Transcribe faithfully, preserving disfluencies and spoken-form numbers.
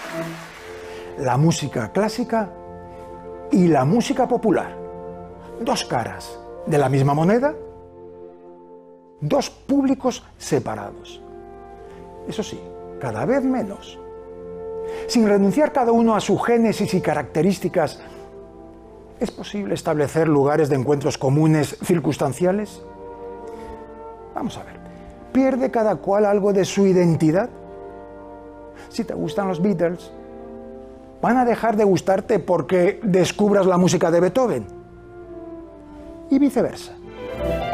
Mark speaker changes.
Speaker 1: La música clásica y la música popular. Dos caras de la misma moneda, dos públicos separados. Eso sí, cada vez menos. Sin renunciar cada uno a su génesis y características, ¿es posible establecer lugares de encuentros comunes circunstanciales? Vamos a ver, ¿pierde cada cual algo de su identidad? Si te gustan los Beatles, ¿van a dejar de gustarte porque descubras la música de Beethoven? Y viceversa.